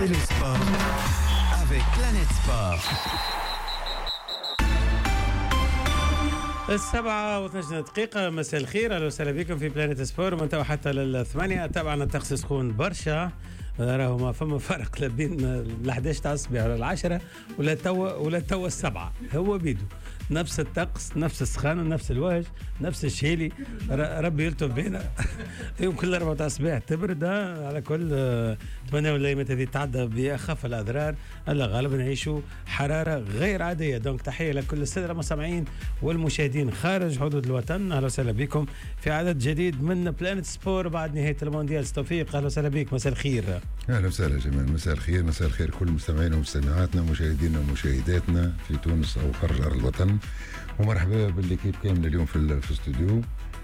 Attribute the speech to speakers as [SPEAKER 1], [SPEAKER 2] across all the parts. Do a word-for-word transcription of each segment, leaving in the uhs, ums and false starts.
[SPEAKER 1] C'est le sport avec Planète Sport.
[SPEAKER 2] السبعة واثناشر دقيقة. مساء الخير، أهلا وسهلا بكم في بلانيت سبور من توا حتى للثمانية. طبعا الطقس سخون برشا، راهو ما فما فرق لا بين ال احداش تاع الصباح ولا العشرة ولا توا ولا توا السبعة، هو بيدو نفس الطقس، نفس السخانة، نفس الوهج، نفس الشيلي. ربي يلطف بينا. يوم كل أربعة تاع الصباح تبرد على كل. نتمنى الايامات هذه تعدى باخف الاضرار، الا غالبا نعيشوا حراره غير عاديه. دونك تحيه لكل الساده المستمعين والمشاهدين خارج حدود الوطن، اهلا وسهلا بكم في عدد جديد من بلانيت سبور بعد نهايه المونديال. توفيق اهلا وسهلا بك، مساء الخير.
[SPEAKER 3] اهلا وسهلا جميل، مساء الخير، مساء الخير كل مستمعينا ومستمعاتنا ومشاهدينا ومشاهداتنا في تونس او خارج ارض الوطن، ومرحبا بالليكيب كامل اليوم في في الاستوديو.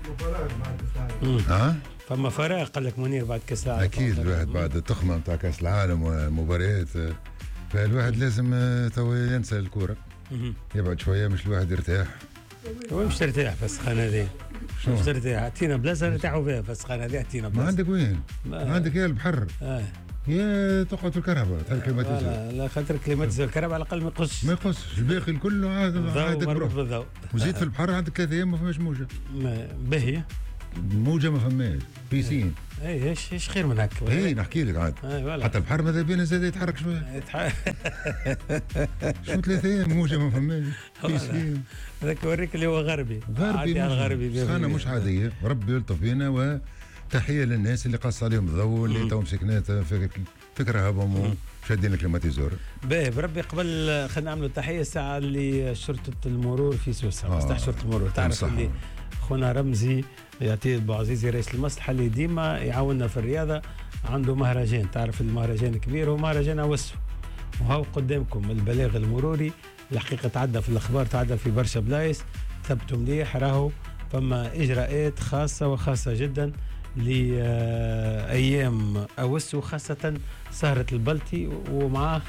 [SPEAKER 2] ها فما فراغ قال لك منير بعد كاس العالم.
[SPEAKER 3] اكيد الواحد بعد التخمه نتاع كاس العالم والمباريات، فالواحد لازم تو ينسى الكوره، يبعد شويه، مش الواحد يرتاح.
[SPEAKER 2] وين مش ترتاح في السخانه هذه؟ مش ترتاح، اعطينا بلاصه نرتاحوا فيها في السخانه هذه، اعطينا بلاصه.
[SPEAKER 3] ما عندك وين؟ ما عندك يا البحر.
[SPEAKER 2] اه
[SPEAKER 3] يا تقعد في الكهرباء تاع الكليماتيزور.
[SPEAKER 2] لا لا خاطر الكليماتيزور الكهرباء على الاقل ما يقصش.
[SPEAKER 3] ما يقصش، الباقي الكل عندك
[SPEAKER 2] مربوط بالضوء.
[SPEAKER 3] وزيد في البحر عندك ثلاث ايام ما فماش موجه.
[SPEAKER 2] باهي
[SPEAKER 3] موجه ما فماش، بيسين.
[SPEAKER 2] اي ايش ايش خير من هكا.
[SPEAKER 3] اي نحكي لك عاد. حتى البحر ماذا بينا زاد يتحرك شويه. شو ثلاث ايام موجه ما فماش، بيسين.
[SPEAKER 2] هذاك يوريك اللي هو غربي.
[SPEAKER 3] غربي الغربي سخانه مش عاديه، ربي يلطف بينا. وتحيه للناس اللي قص عليهم الضوء، واللي تو مسكنات في كرهبهم وشادين الكليماتيزور.
[SPEAKER 2] باهي بربي. قبل خلينا نعملوا تحيه الساعه اللي شرطه المرور في سويسرا، مصلحه شرطه المرور. تعرف اللي خونا رمزي يعطيه بوعزيزي رئيس المصلحه اللي ديما يعاوننا في الرياضه، عنده مهرجان. تعرف المهرجان الكبير هو مهرجان اوسو، وهو قدامكم البلاغ المروري. الحقيقه تعدى في الاخبار، تعدى في برشا بلايص، ثبتوا مليح. راهو فما اجراءات خاصه وخاصه جدا لايام اوسو، خاصه سهره البلتي ومعاه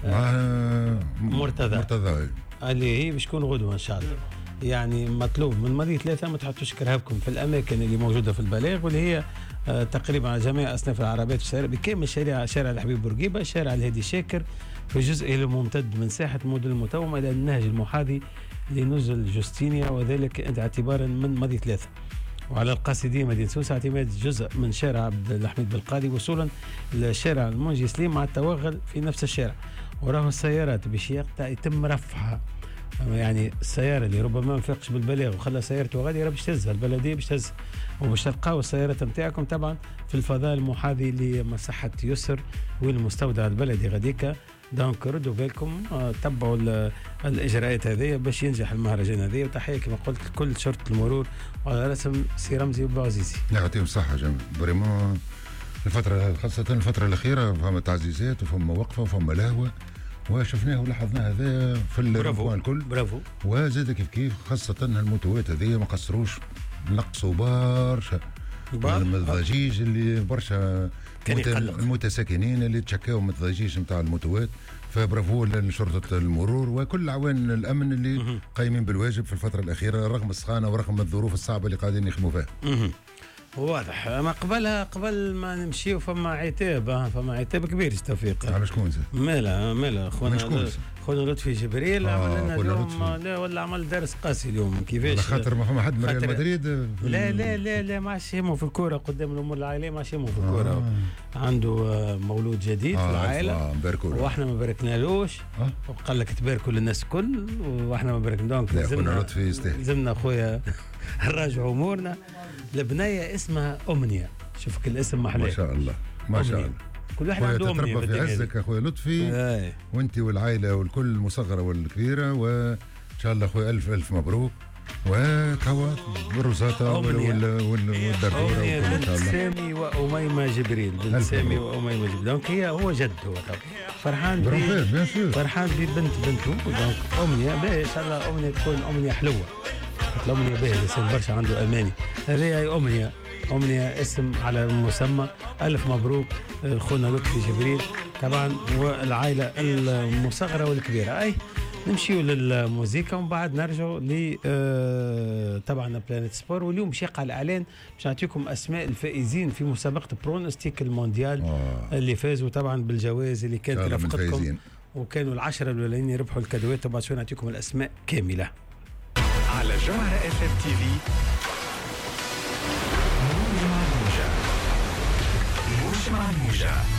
[SPEAKER 3] آه
[SPEAKER 2] مرتضى
[SPEAKER 3] مرتضى
[SPEAKER 2] اللي هي باش تكون غدوه ان شاء الله. يعني مطلوب من ماضي ثلاثة ما تحطوش كرهبكم في الأماكن اللي موجودة في البلاغ، واللي هي آه تقريبا على جميع أصناف العربيات في الشارع بكامل شارع شارع الحبيب بورقيبة، شارع الهادي شاكر، في جزء الممتد من ساحة مدن المتومة إلى النهج المحاذي لنزل جوستينيا، وذلك اعتبارا من ماضي ثلاثة. وعلى القاصدية مدينة سوسة اعتماد جزء من شارع عبد الحميد بالقاضي وصولا لشارع المنجي سليم مع التوغل في نفس الشارع. وراه السيارات باش يتم رفعها، يعني السيارة اللي ربما ما فاقش بالبلاغ وخلى سيارته غادية باش تهزها البلدية، باش تهزها وباش تلقاو السيارات نتاعكم طبعا في الفضاء المحاذي لمساحة يسر والمستودع البلدي غاديكا. دونك ردوا بالكم، تبعوا الاجراءات هذه باش ينجح المهرجان هذه. وتحيه كما قلت لكل شرطه المرور وعلى رسم سي رمزي وبوعزيزي.
[SPEAKER 3] يعطيهم الصحه جميعا فريمون. الفتره خاصه الفتره الاخيره فما تعزيزات وفما وقفه وفما لهوه، وشفناه ولاحظناه هذا في الركوان الكل.
[SPEAKER 2] برافو.
[SPEAKER 3] وزاد كيف كيف خاصه الموتوات هذه ما قصروش، نقصوا برشا من الضجيج اللي برشا المتساكنين اللي تشكاوا من الضجيج نتاع الموتوات. فبرافو لشرطه المرور وكل عوان الامن اللي قايمين بالواجب في الفتره الاخيره رغم السخانه ورغم الظروف الصعبه اللي قاعدين يخدموا فيها.
[SPEAKER 2] واضح. ما قبلها قبل ما نمشيو فما عتاب، فما عتاب كبير توفيق.
[SPEAKER 3] على شكون زاد؟
[SPEAKER 2] مالا مالا خونا خونا لطفي جبريل
[SPEAKER 3] آه
[SPEAKER 2] عمل لنا اليوم، لا ولا عمل درس قاسي اليوم كيفاش.
[SPEAKER 3] على خاطر ما فما حد من ريال مدريد.
[SPEAKER 2] لا لا لا لا ما عادش يهمه في الكوره، قدام الامور العائليه ما عادش يهمه في الكوره. آه. عنده مولود جديد آه في العائله
[SPEAKER 3] آه
[SPEAKER 2] واحنا ما باركنالوش.
[SPEAKER 3] آه.
[SPEAKER 2] وقال لك تباركوا للناس الكل واحنا ما باركنا. دونك
[SPEAKER 3] لازمنا لطفي يستاهل،
[SPEAKER 2] لازمنا خويا نراجعوا امورنا. البنيه اسمها امنيه، شوفك الاسم محلاه
[SPEAKER 3] ما شاء الله ما شاء الله.
[SPEAKER 2] كل واحد عنده امنيه.
[SPEAKER 3] تتربى في عزك اخويا لطفي.
[SPEAKER 2] آه.
[SPEAKER 3] وانت والعائله والكل المصغره والكبيره، وان شاء الله اخويا الف الف مبروك. وكوا والرزاطه والدردوره
[SPEAKER 2] وكل شاء الله. سامي واميمه جبريل، بنت سامي واميمه جبريل. دونك هي هو جد هو فرحان بي فرحان ببنت بنته. دونك امنيه باهي ان شاء الله، امنيه تكون امنيه حلوه. الامنيه باهي الانسان برشا عنده اماني. هذه هي امنيه امنيه اسم على مسمى. الف مبروك خونا لطفي جبريل طبعا والعائله المصغره والكبيره. اي نمشيو للموسيقى ومن بعد نرجعوا ل آه طبعا بلانيت سبور. واليوم باش يقع الاعلان باش نعطيكم اسماء الفائزين في مسابقه برونستيك المونديال آه. اللي فازوا طبعا بالجوائز اللي كانت رافقتكم، وكانوا العشره الاولين يربحوا الكادوات. وبعد شوي نعطيكم الاسماء كامله
[SPEAKER 1] على جوهرة اف ام تي في. موج مع موجة، موج مع موجة.